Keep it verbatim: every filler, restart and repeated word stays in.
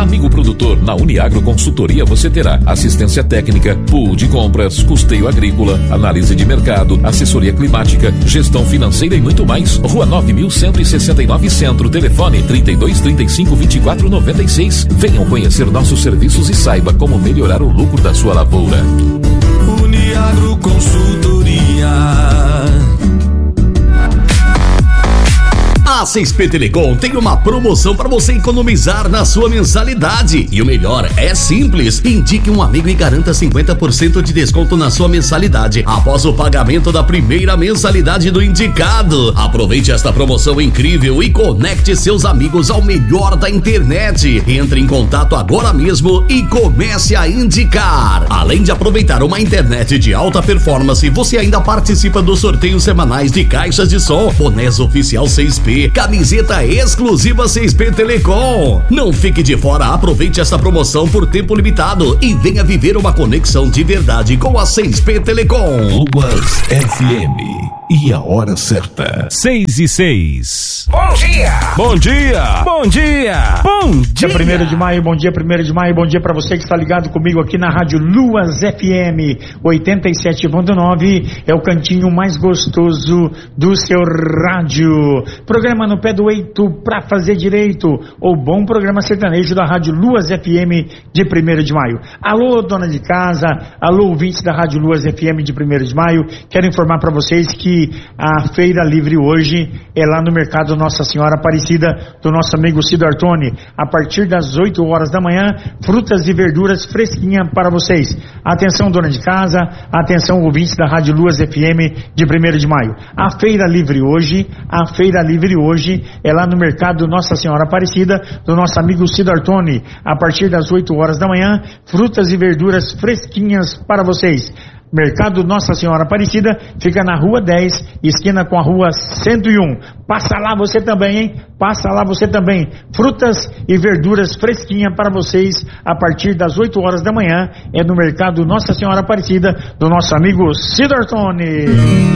Amigo produtor, na Uniagro Consultoria você terá assistência técnica, pool de compras, custeio agrícola, análise de mercado, assessoria climática, gestão financeira e muito mais. Rua nove mil cento e sessenta e nove Centro, telefone trinta e dois, trinta e cinco, vinte e quatro, noventa e seis. Venham conhecer nossos serviços e saiba como melhorar o lucro da sua lavoura. Uniagro Consultoria. A seis P Telecom tem uma promoção para você economizar na sua mensalidade. E o melhor, é simples. Indique um amigo e garanta cinquenta por cento de desconto na sua mensalidade após o pagamento da primeira mensalidade do indicado. Aproveite esta promoção incrível e conecte seus amigos ao melhor da internet. Entre em contato agora mesmo e comece a indicar. Além de aproveitar uma internet de alta performance, você ainda participa dos sorteios semanais de caixas de som, bonés oficial seis P, camiseta exclusiva seis P Telecom. Não fique de fora, aproveite essa promoção por tempo limitado e venha viver uma conexão de verdade com a seis P Telecom. Luas F M e a hora certa. Seis e seis. Bom dia! Bom dia! Bom dia! Bom dia! Dia primeiro de maio, bom dia primeiro de maio, bom dia pra você que está ligado comigo aqui na Rádio Luas F M oitenta e sete ponto nove, é o cantinho mais gostoso do seu rádio. Programa no pé do eito pra fazer direito, o bom programa sertanejo da Rádio Luas F M de primeiro de maio. Alô, dona de casa, alô, ouvintes da Rádio Luas F M de primeiro de maio, quero informar pra vocês que a feira livre hoje é lá no Mercado Nossa Senhora Aparecida, do nosso amigo Cido Artoni, a partir das oito horas da manhã, frutas e verduras fresquinhas para vocês. Atenção, dona de casa, atenção, ouvintes da Rádio Luas F M de primeiro de maio. A feira livre hoje, a feira livre hoje é lá no Mercado Nossa Senhora Aparecida, do nosso amigo Cido Artoni, a partir das oito horas da manhã, frutas e verduras fresquinhas para vocês. Mercado Nossa Senhora Aparecida fica na Rua dez, esquina com a Rua cento e um. Passa lá você também, hein? Passa lá você também. Frutas e verduras fresquinhas para vocês a partir das oito horas da manhã. É no Mercado Nossa Senhora Aparecida, do nosso amigo Cido Artoni.